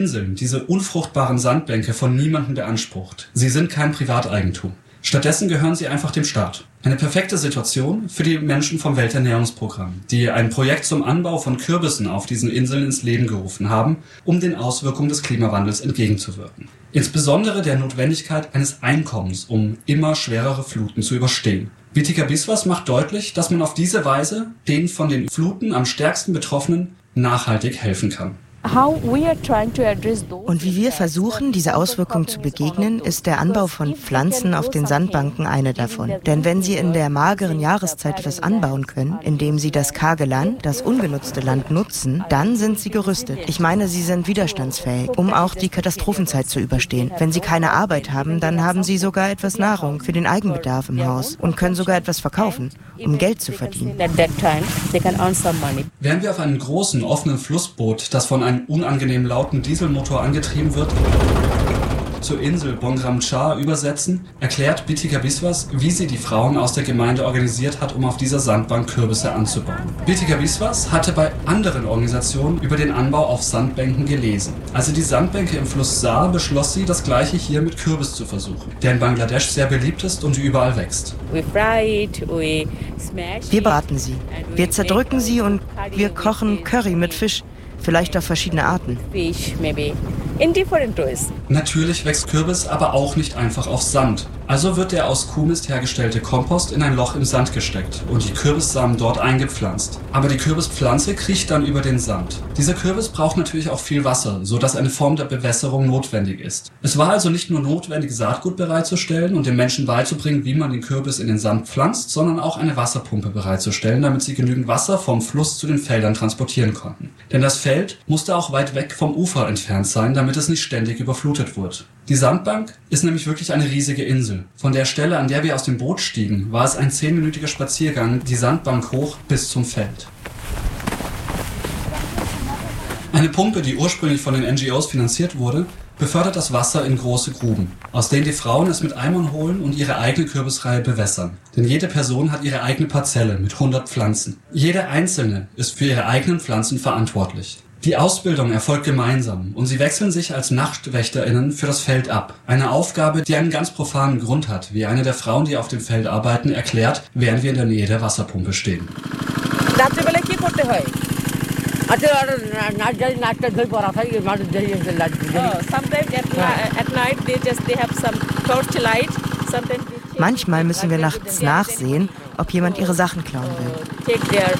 Inseln, diese unfruchtbaren Sandbänke, von niemandem beansprucht. Sie sind kein Privateigentum. Stattdessen gehören sie einfach dem Staat. Eine perfekte Situation für die Menschen vom Welternährungsprogramm, die ein Projekt zum Anbau von Kürbissen auf diesen Inseln ins Leben gerufen haben, um den Auswirkungen des Klimawandels entgegenzuwirken. Insbesondere der Notwendigkeit eines Einkommens, um immer schwerere Fluten zu überstehen. Vitika Biswas macht deutlich, dass man auf diese Weise den von den Fluten am stärksten Betroffenen nachhaltig helfen kann. Und wie wir versuchen, diese Auswirkungen zu begegnen, ist der Anbau von Pflanzen auf den Sandbanken eine davon. Denn wenn Sie in der mageren Jahreszeit etwas anbauen können, indem Sie das karge Land, das ungenutzte Land nutzen, dann sind Sie gerüstet. Ich meine, Sie sind widerstandsfähig, um auch die Katastrophenzeit zu überstehen. Wenn Sie keine Arbeit haben, dann haben Sie sogar etwas Nahrung für den Eigenbedarf im Haus und können sogar etwas verkaufen, um Geld zu verdienen. Wären wir auf einem großen, offenen Flussboot, das von einem unangenehm lauten Dieselmotor angetrieben wird, zur Insel Bongram Char übersetzen, erklärt Vitika Biswas, wie sie die Frauen aus der Gemeinde organisiert hat, um auf dieser Sandbank Kürbisse anzubauen. Vitika Biswas hatte bei anderen Organisationen über den Anbau auf Sandbänken gelesen. Als sie die Sandbänke im Fluss sah, beschloss sie, das Gleiche hier mit Kürbis zu versuchen, der in Bangladesch sehr beliebt ist und überall wächst. Wir braten sie, wir zerdrücken sie und wir kochen Curry mit Fisch. Vielleicht auf verschiedene Arten. Natürlich wächst Kürbis aber auch nicht einfach auf Sand. Also wird der aus Kuhmist hergestellte Kompost in ein Loch im Sand gesteckt und die Kürbissamen dort eingepflanzt. Aber die Kürbispflanze kriecht dann über den Sand. Dieser Kürbis braucht natürlich auch viel Wasser, sodass eine Form der Bewässerung notwendig ist. Es war also nicht nur notwendig, Saatgut bereitzustellen und den Menschen beizubringen, wie man den Kürbis in den Sand pflanzt, sondern auch eine Wasserpumpe bereitzustellen, damit sie genügend Wasser vom Fluss zu den Feldern transportieren konnten. Denn das Feld musste auch weit weg vom Ufer entfernt sein, damit es nicht ständig überflutet wurde. Die Sandbank ist nämlich wirklich eine riesige Insel. Von der Stelle, an der wir aus dem Boot stiegen, war es ein 10-minütiger Spaziergang die Sandbank hoch bis zum Feld. Eine Pumpe, die ursprünglich von den NGOs finanziert wurde, befördert das Wasser in große Gruben, aus denen die Frauen es mit Eimern holen und ihre eigene Kürbisreihe bewässern. Denn jede Person hat ihre eigene Parzelle mit 100 Pflanzen. Jede einzelne ist für ihre eigenen Pflanzen verantwortlich. Die Ausbildung erfolgt gemeinsam und sie wechseln sich als NachtwächterInnen für das Feld ab. Eine Aufgabe, die einen ganz profanen Grund hat, wie eine der Frauen, die auf dem Feld arbeiten, erklärt, während wir in der Nähe der Wasserpumpe stehen. Manchmal müssen wir nachts nachsehen, ob jemand ihre Sachen klauen will.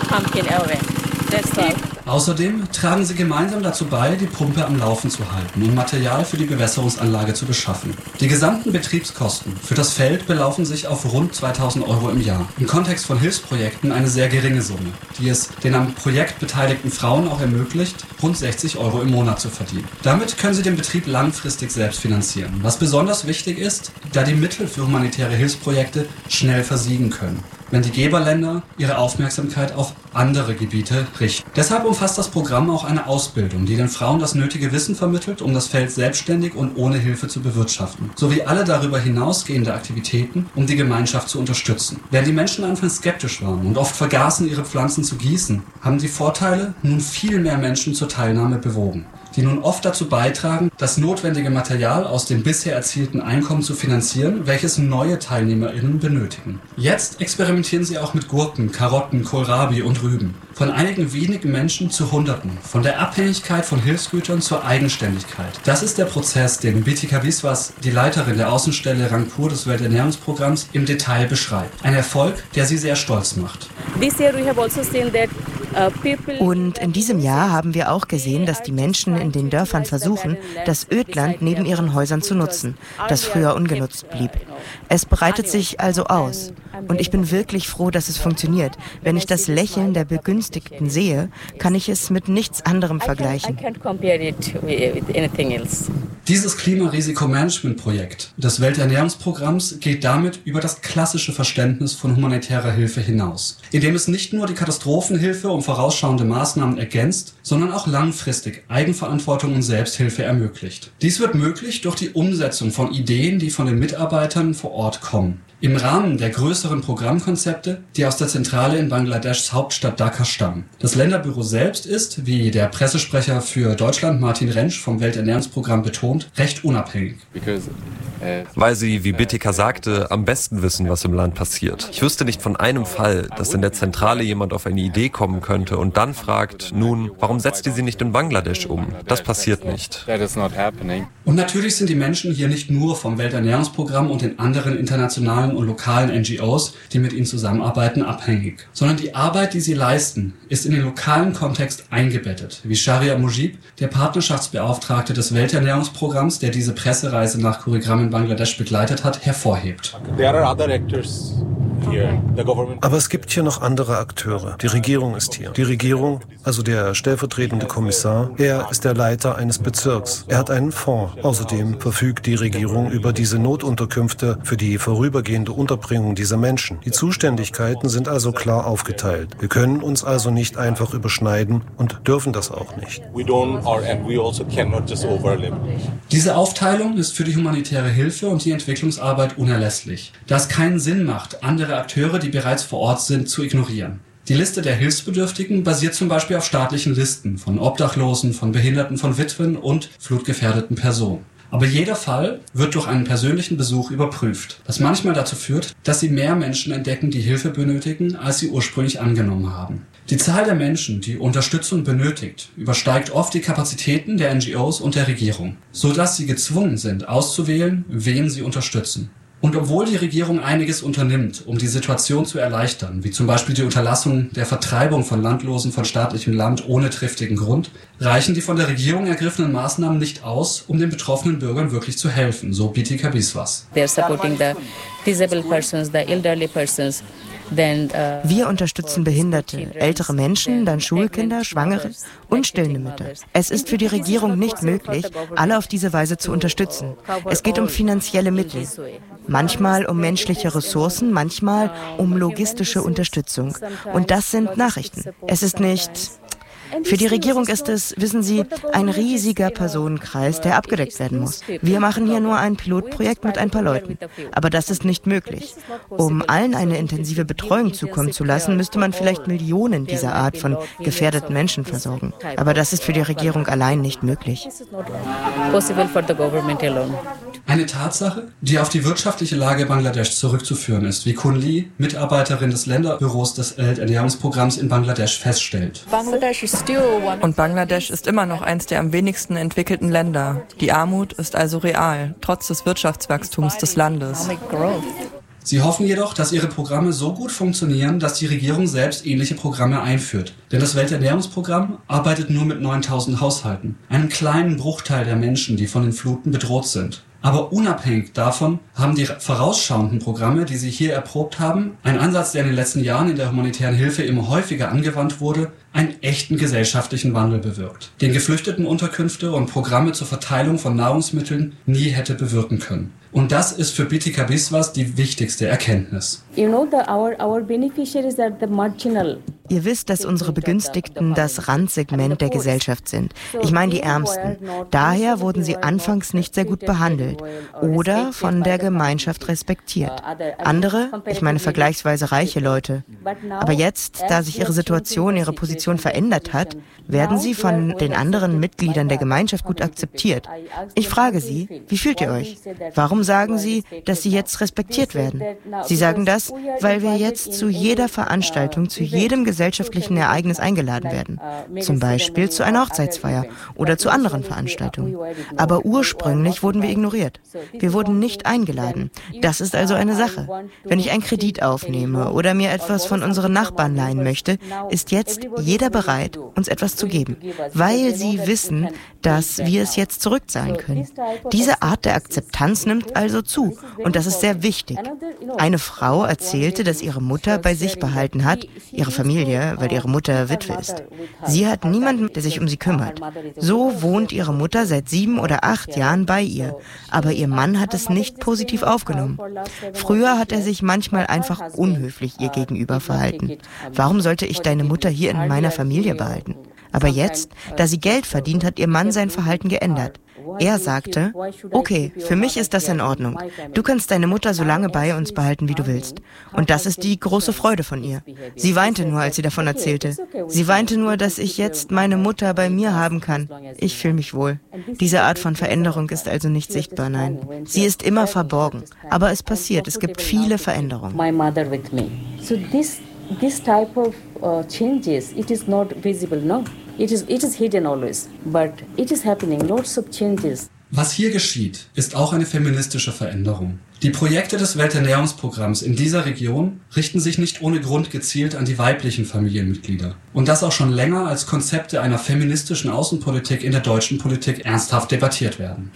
Außerdem tragen sie gemeinsam dazu bei, die Pumpe am Laufen zu halten und Material für die Bewässerungsanlage zu beschaffen. Die gesamten Betriebskosten für das Feld belaufen sich auf rund 2.000 Euro im Jahr. Im Kontext von Hilfsprojekten eine sehr geringe Summe, die es den am Projekt beteiligten Frauen auch ermöglicht, rund 60 Euro im Monat zu verdienen. Damit können sie den Betrieb langfristig selbst finanzieren, was besonders wichtig ist, da die Mittel für humanitäre Hilfsprojekte schnell versiegen können, wenn die Geberländer ihre Aufmerksamkeit auf andere Gebiete richten. Deshalb umfasst das Programm auch eine Ausbildung, die den Frauen das nötige Wissen vermittelt, um das Feld selbstständig und ohne Hilfe zu bewirtschaften, sowie alle darüber hinausgehende Aktivitäten, um die Gemeinschaft zu unterstützen. Während die Menschen anfangs skeptisch waren und oft vergaßen, ihre Pflanzen zu gießen, haben die Vorteile nun viel mehr Menschen zur Teilnahme bewogen, die nun oft dazu beitragen, das notwendige Material aus dem bisher erzielten Einkommen zu finanzieren, welches neue TeilnehmerInnen benötigen. Jetzt experimentieren sie auch mit Gurken, Karotten, Kohlrabi und Rüben. Von einigen wenigen Menschen zu Hunderten. Von der Abhängigkeit von Hilfsgütern zur Eigenständigkeit. Das ist der Prozess, den Vitika Biswas, die Leiterin der Außenstelle Rangpur des Welternährungsprogramms, im Detail beschreibt. Ein Erfolg, der sie sehr stolz macht. Und in diesem Jahr haben wir auch gesehen, dass die Menschen in den Dörfern versuchen, das Ödland neben ihren Häusern zu nutzen, das früher ungenutzt blieb. Es breitet sich also aus. Und ich bin wirklich froh, dass es funktioniert. Wenn ich das Lächeln der Begünstigten sehe, kann ich es mit nichts anderem vergleichen. Dieses Klimarisikomanagement-Projekt des Welternährungsprogramms geht damit über das klassische Verständnis von humanitärer Hilfe hinaus, indem es nicht nur die Katastrophenhilfe und vorausschauende Maßnahmen ergänzt, sondern auch langfristig Eigenverantwortung und Selbsthilfe ermöglicht. Dies wird möglich durch die Umsetzung von Ideen, die von den Mitarbeitern vor Ort kommen. Im Rahmen der größeren Programmkonzepte, die aus der Zentrale in Bangladeschs Hauptstadt Dhaka stammen. Das Länderbüro selbst ist, wie der Pressesprecher für Deutschland Martin Rentsch vom Welternährungsprogramm betont, recht unabhängig. Weil sie, wie Bitika sagte, am besten wissen, was im Land passiert. Ich wüsste nicht von einem Fall, dass in der Zentrale jemand auf eine Idee kommen könnte und dann fragt, nun, warum setzt ihr sie nicht in Bangladesch um? Das passiert nicht. Und natürlich sind die Menschen hier nicht nur vom Welternährungsprogramm und den anderen internationalen und lokalen NGOs, die mit ihnen zusammenarbeiten, abhängig. Sondern die Arbeit, die sie leisten, ist in den lokalen Kontext eingebettet, wie Sharia Mujib, der Partnerschaftsbeauftragte des Welternährungsprogramms, der diese Pressereise nach Kurigram in Bangladesch begleitet hat, hervorhebt. Aber es gibt hier noch andere Akteure. Die Regierung ist hier. Die Regierung, also der stellvertretende Kommissar, er ist der Leiter eines Bezirks. Er hat einen Fonds. Außerdem verfügt die Regierung über diese Notunterkünfte für die vorübergehende Unterbringung dieser Menschen. Die Zuständigkeiten sind also klar aufgeteilt. Wir können uns also nicht einfach überschneiden und dürfen das auch nicht. Diese Aufteilung ist für die humanitäre Hilfe und die Entwicklungsarbeit unerlässlich, da es keinen Sinn macht, andere Akteure, die bereits vor Ort sind, zu ignorieren. Die Liste der Hilfsbedürftigen basiert zum Beispiel auf staatlichen Listen von Obdachlosen, von Behinderten, von Witwen und flutgefährdeten Personen. Aber jeder Fall wird durch einen persönlichen Besuch überprüft, was manchmal dazu führt, dass sie mehr Menschen entdecken, die Hilfe benötigen, als sie ursprünglich angenommen haben. Die Zahl der Menschen, die Unterstützung benötigt, übersteigt oft die Kapazitäten der NGOs und der Regierung, sodass sie gezwungen sind, auszuwählen, wen sie unterstützen. Und obwohl die Regierung einiges unternimmt, um die Situation zu erleichtern, wie zum Beispiel die Unterlassung der Vertreibung von Landlosen von staatlichem Land ohne triftigen Grund, reichen die von der Regierung ergriffenen Maßnahmen nicht aus, um den betroffenen Bürgern wirklich zu helfen, so Bitika Biswas. They're supporting the disabled persons, the elderly persons. Wir unterstützen Behinderte, ältere Menschen, dann Schulkinder, Schwangere und stillende Mütter. Es ist für die Regierung nicht möglich, alle auf diese Weise zu unterstützen. Es geht um finanzielle Mittel, manchmal um menschliche Ressourcen, manchmal um logistische Unterstützung. Und das sind Nachrichten. Es ist nicht... Für die Regierung ist es, wissen Sie, ein riesiger Personenkreis, der abgedeckt werden muss. Wir machen hier nur ein Pilotprojekt mit ein paar Leuten. Aber das ist nicht möglich. Um allen eine intensive Betreuung zukommen zu lassen, müsste man vielleicht Millionen dieser Art von gefährdeten Menschen versorgen. Aber das ist für die Regierung allein nicht möglich. Eine Tatsache, die auf die wirtschaftliche Lage Bangladeschs zurückzuführen ist, wie Kun Lee, Mitarbeiterin des Länderbüros des Welternährungsprogramms in Bangladesch, feststellt. Und Bangladesch ist immer noch eins der am wenigsten entwickelten Länder. Die Armut ist also real, trotz des Wirtschaftswachstums des Landes. Sie hoffen jedoch, dass ihre Programme so gut funktionieren, dass die Regierung selbst ähnliche Programme einführt. Denn das Welternährungsprogramm arbeitet nur mit 9.000 Haushalten, einem kleinen Bruchteil der Menschen, die von den Fluten bedroht sind. Aber unabhängig davon haben die vorausschauenden Programme, die sie hier erprobt haben, ein Ansatz, der in den letzten Jahren in der humanitären Hilfe immer häufiger angewandt wurde, einen echten gesellschaftlichen Wandel bewirkt, den Geflüchtetenunterkünfte und Programme zur Verteilung von Nahrungsmitteln nie hätte bewirken können. Und das ist für Bitika Biswas die wichtigste Erkenntnis. Ihr wisst, dass unsere Begünstigten das Randsegment der Gesellschaft sind. Ich meine die Ärmsten. Daher wurden sie anfangs nicht sehr gut behandelt oder von der Gemeinschaft respektiert. Andere, ich meine vergleichsweise reiche Leute. Aber jetzt, da sich ihre Situation, ihre Position verändert hat, werden sie von den anderen Mitgliedern der Gemeinschaft gut akzeptiert. Ich frage Sie, wie fühlt ihr euch? Warum sagen Sie, dass Sie jetzt respektiert werden? Sie sagen das, weil wir jetzt zu jeder Veranstaltung, zu jedem gesellschaftlichen Ereignis eingeladen werden. Zum Beispiel zu einer Hochzeitsfeier oder zu anderen Veranstaltungen. Aber ursprünglich wurden wir ignoriert. Wir wurden nicht eingeladen. Das ist also eine Sache. Wenn ich einen Kredit aufnehme oder mir etwas von unseren Nachbarn leihen möchte, ist jetzt jeder bereit, uns etwas zu geben, weil sie wissen, dass wir es jetzt zurückzahlen können. Diese Art der Akzeptanz nimmt also zu und das ist sehr wichtig. Eine Frau erzählte, dass ihre Mutter bei sich behalten hat, ihre Familie, weil ihre Mutter Witwe ist. Sie hat niemanden, der sich um sie kümmert. So wohnt ihre Mutter seit 7 oder 8 Jahren bei ihr, aber ihr Mann hat es nicht positiv aufgenommen. Früher hat er sich manchmal einfach unhöflich ihr gegenüber verhalten. Warum sollte ich deine Mutter hier in meiner Familie behalten? Aber jetzt, da sie Geld verdient, hat ihr Mann sein Verhalten geändert. Er sagte, okay, für mich ist das in Ordnung. Du kannst deine Mutter so lange bei uns behalten, wie du willst. Und das ist die große Freude von ihr. Sie weinte nur, als sie davon erzählte. Sie weinte nur, dass ich jetzt meine Mutter bei mir haben kann. Ich fühle mich wohl. Diese Art von Veränderung ist also nicht sichtbar, nein. Sie ist immer verborgen. Aber es passiert, es gibt viele Veränderungen. This type of changes, it is not visible, no. It is hidden always, but it is happening, lots of changes. Was hier geschieht, ist auch eine feministische Veränderung. Die Projekte des Welternährungsprogramms in dieser Region richten sich nicht ohne Grund gezielt an die weiblichen Familienmitglieder. Und das auch schon länger als Konzepte einer feministischen Außenpolitik in der deutschen Politik ernsthaft debattiert werden.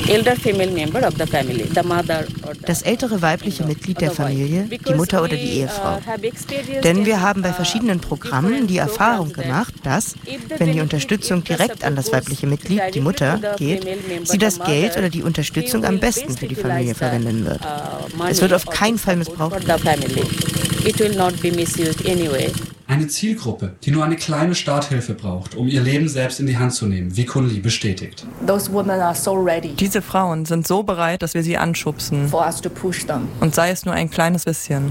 Das ältere weibliche Mitglied der Familie, die Mutter oder die Ehefrau. Denn wir haben bei verschiedenen Programmen die Erfahrung gemacht, dass, wenn die Unterstützung direkt an das weibliche Mitglied, die Mutter, geht, sie das Geld oder die Unterstützung am besten für die Familie verwenden wird. Es wird auf keinen Fall missbraucht. Eine Zielgruppe, die nur eine kleine Starthilfe braucht, um ihr Leben selbst in die Hand zu nehmen, wie Kun Lee bestätigt. Diese Frauen sind so bereit, dass wir sie anschubsen. Und sei es nur ein kleines bisschen.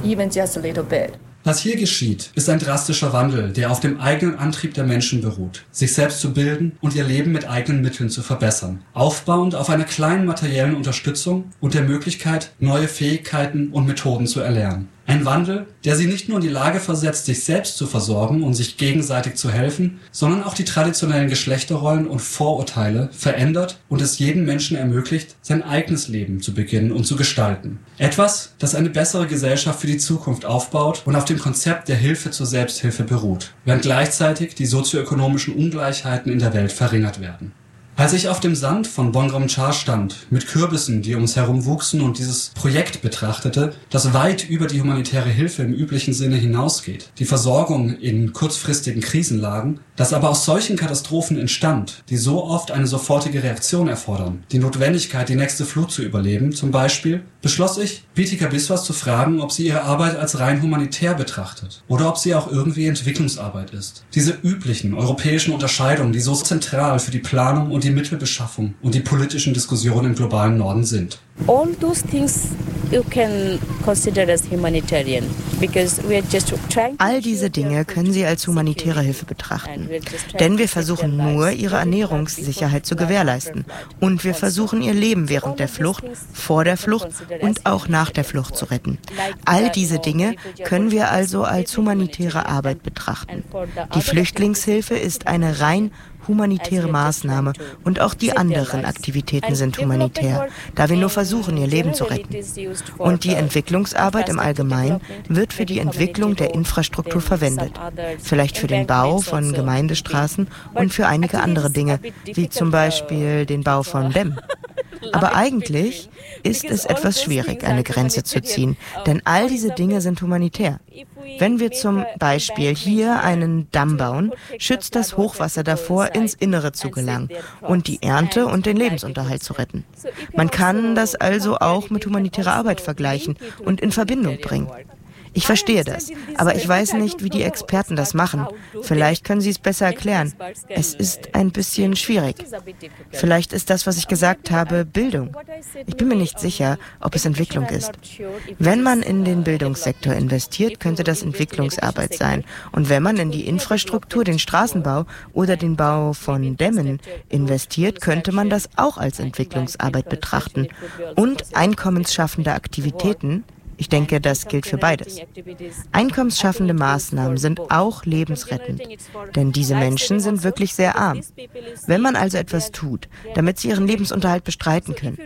Was hier geschieht, ist ein drastischer Wandel, der auf dem eigenen Antrieb der Menschen beruht, sich selbst zu bilden und ihr Leben mit eigenen Mitteln zu verbessern, aufbauend auf einer kleinen materiellen Unterstützung und der Möglichkeit, neue Fähigkeiten und Methoden zu erlernen. Ein Wandel, der sie nicht nur in die Lage versetzt, sich selbst zu versorgen und sich gegenseitig zu helfen, sondern auch die traditionellen Geschlechterrollen und Vorurteile verändert und es jedem Menschen ermöglicht, sein eigenes Leben zu beginnen und zu gestalten. Etwas, das eine bessere Gesellschaft für die Zukunft aufbaut und auf dem Konzept der Hilfe zur Selbsthilfe beruht, während gleichzeitig die sozioökonomischen Ungleichheiten in der Welt verringert werden. Als ich auf dem Sand von Bongrom Char stand, mit Kürbissen, die um uns herum wuchsen und dieses Projekt betrachtete, das weit über die humanitäre Hilfe im üblichen Sinne hinausgeht, die Versorgung in kurzfristigen Krisenlagen, das aber aus solchen Katastrophen entstand, die so oft eine sofortige Reaktion erfordern, die Notwendigkeit, die nächste Flut zu überleben, zum Beispiel, beschloss ich, Bitika Biswas zu fragen, ob sie ihre Arbeit als rein humanitär betrachtet oder ob sie auch irgendwie Entwicklungsarbeit ist. Diese üblichen europäischen Unterscheidungen, die so zentral für die Planung und die Mittelbeschaffung und die politischen Diskussionen im globalen Norden sind. All those things you can consider as humanitarian, because we are just trying. All diese Dinge können Sie als humanitäre Hilfe betrachten, denn wir versuchen nur, ihre Ernährungssicherheit zu gewährleisten und wir versuchen, ihr Leben während der Flucht, vor der Flucht und auch nach der Flucht zu retten. All diese Dinge können wir also als humanitäre Arbeit betrachten. Die Flüchtlingshilfe ist eine rein humanitäre Maßnahme und auch die anderen Aktivitäten sind humanitär, da wir nur versuchen, ihr Leben zu retten. Und die Entwicklungsarbeit im Allgemeinen wird für die Entwicklung der Infrastruktur verwendet, vielleicht für den Bau von Gemeindestraßen und für einige andere Dinge, wie zum Beispiel den Bau von Dämmen. Aber eigentlich ist es etwas schwierig, eine Grenze zu ziehen, denn all diese Dinge sind humanitär. Wenn wir zum Beispiel hier einen Damm bauen, schützt das Hochwasser davor, ins Innere zu gelangen und die Ernte und den Lebensunterhalt zu retten. Man kann das also auch mit humanitärer Arbeit vergleichen und in Verbindung bringen. Ich verstehe das, aber ich weiß nicht, wie die Experten das machen. Vielleicht können Sie es besser erklären. Es ist ein bisschen schwierig. Vielleicht ist das, was ich gesagt habe, Bildung. Ich bin mir nicht sicher, ob es Entwicklung ist. Wenn man in den Bildungssektor investiert, könnte das Entwicklungsarbeit sein. Und wenn man in die Infrastruktur, den Straßenbau oder den Bau von Dämmen investiert, könnte man das auch als Entwicklungsarbeit betrachten. Und einkommensschaffende Aktivitäten. Ich denke, das gilt für beides. Einkommensschaffende Maßnahmen sind auch lebensrettend, denn diese Menschen sind wirklich sehr arm. Wenn man also etwas tut, damit sie ihren Lebensunterhalt bestreiten können.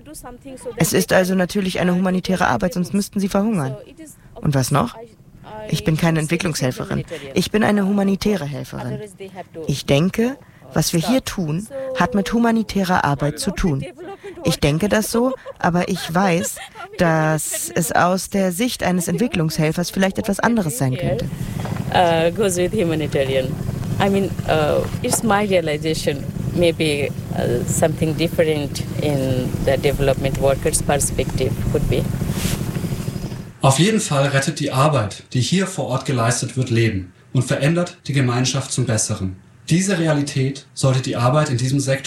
Es ist also natürlich eine humanitäre Arbeit, sonst müssten sie verhungern. Und was noch? Ich bin keine Entwicklungshelferin. Ich bin eine humanitäre Helferin. Ich denke, was wir hier tun, hat mit humanitärer Arbeit zu tun. Ich denke das so, aber ich weiß, dass es aus der Sicht eines Entwicklungshelfers vielleicht etwas anderes sein könnte. Goes with humanitarian. I mean, it's my realization. Maybe something different in the development workers' perspective could be. Auf jeden Fall rettet die Arbeit, die hier vor Ort geleistet wird, Leben und verändert die Gemeinschaft zum Besseren. Diese Realität sollte die Arbeit in diesem Sektor